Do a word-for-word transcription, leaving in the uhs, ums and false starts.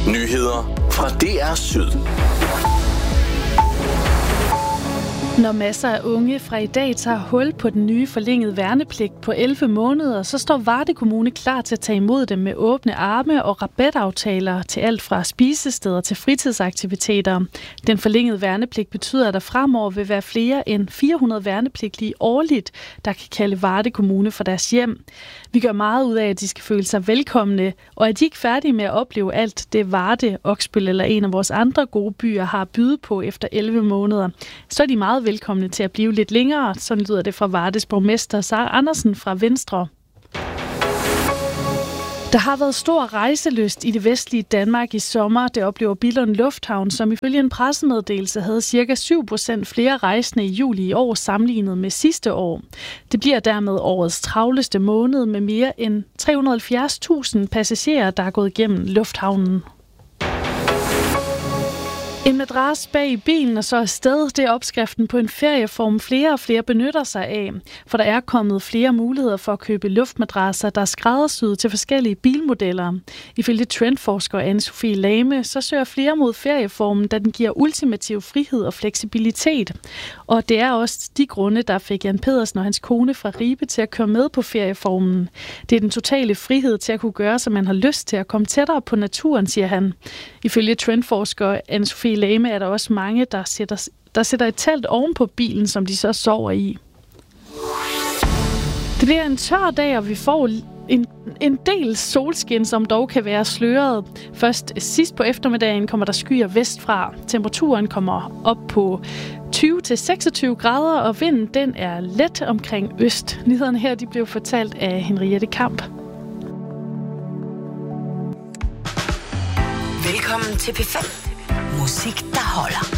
Nyheder fra D R Syd. Når masser af unge fra i dag tager hul på den nye forlængede værnepligt på elleve måneder, så står Varde Kommune klar til at tage imod dem med åbne arme og rabataftaler til alt fra spisesteder til fritidsaktiviteter. Den forlængede værnepligt betyder, at der fremover vil være flere end fire hundrede værnepligtige årligt, der kan kalde Varde Kommune for deres hjem. Vi gør meget ud af, at de skal føle sig velkomne, og at de ikke er færdige med at opleve alt det Varde, Oksbøl eller en af vores andre gode byer har at byde på efter elleve måneder. Så er de meget velkomne til at blive lidt længere. Sådan lyder det fra Vardes borgmester Sara Andersen fra Venstre. Der har været stor rejselyst i det vestlige Danmark i sommer. Det oplever Billund Lufthavn, som ifølge en pressemeddelelse havde ca. syv procent flere rejsende i juli i år sammenlignet med sidste år. Det bliver dermed årets travleste måned med mere end tre hundrede og halvfjerds tusind passagerer, der er gået igennem lufthavnen. En madras bag i bilen og så afsted, det er opskriften på en ferieform, flere og flere benytter sig af. For der er kommet flere muligheder for at købe luftmadrasser, der er skræddersyet til forskellige bilmodeller. Ifølge trendforsker Anne-Sophie Lame, så søger flere mod ferieformen, da den giver ultimativ frihed og fleksibilitet. Og det er også de grunde, der fik Jan Pedersen og hans kone fra Ribe til at køre med på ferieformen. Det er den totale frihed til at kunne gøre, som man har lyst til at komme tættere på naturen, siger han. Ifølge trendforsker Anne-Sophie Lame er der også mange, der sætter, der sætter et telt oven på bilen, som de så sover i. Det bliver en tør dag, og vi får en, en del solskin, som dog kan være sløret. Først sidst på eftermiddagen kommer der skyer vestfra. Temperaturen kommer op på tyve til seksogtyve grader, og vinden den er let omkring øst. Nyhederne her de blev fortalt af Henriette Kamp. Velkommen til P fem. Musik, der holder.